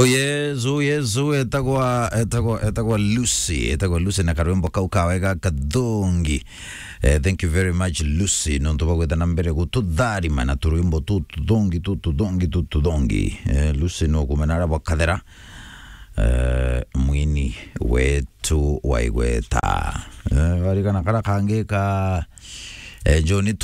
Yezu etagwa Lucy na karwembo kaukawega kadhungi. Thank you very much Lucy. Nontoba kweta nambere kutudhari mana turwimbo tutudongi. Lucy no kumenara wakadera. Mwini wetu waigweta. Warikana kara kange ka Johnny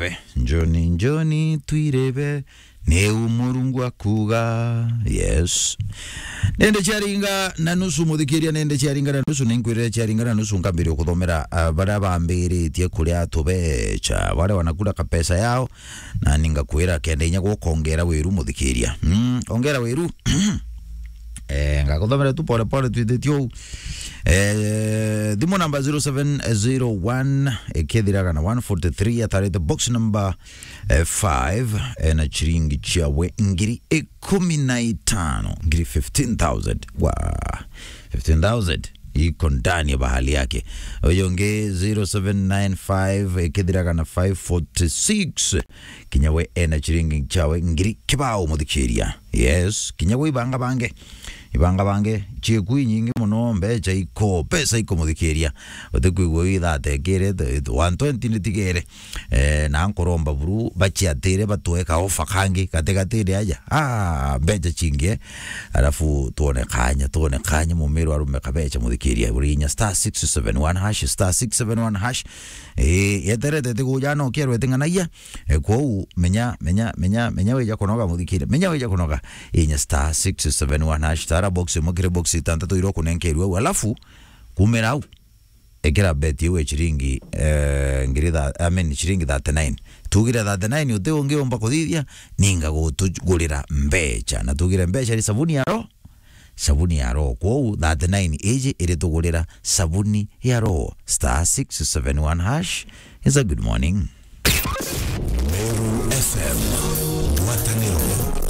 Tuirebe. Ne umurungu akuga. Yes. Nende charinga na nusu muthikiria nende charinga na nusu ninkwire charinga na nusu ngambire kuthomera bara bambiri tie kuria tubecha wale wanakula kapesa yao na ningakwira kende inya gukongera wiru muthikiria ongera wiru ngakuthomera tu pole twithetio dimo number 0701 ekethiraga na 143 atare the box number 5 na chiringi chawe ngiri 15 ngiri 15,000 15,000 iko ndani ya bahali yake. Oyonge 0795 ekethiraga na 546 kinyawe na chiringi chawe ngiri kibao muthikiria. Yes, kinyawe ibanga bange chiekui nyingi muno mbecha iko pesa iko muthikiria utekwigwo ithatekere 120 nitigere na nkoromba buru bachiatire batweka ofa kangi katekatire aja mbecha chingie alafu tuone kanya mumero arume kabecha muthikiria burinya *671 hash yeterete tigujano kero etinganaia kwa menya weja konoga muthikiria menya weja konoga inya *671 hash box mokire box itandatu iroko nenkerwe alafu kumerau ekera beti we chiringi ngirida chiringi 39 tugira 39 ute onge omba kodithia ninga gutugurira mbecha na tugira mbecha ri sabuni ya ro kwa 39 eje iri tugurira sabuni ya ro *671 hash is a good morning. Meru FM Watanero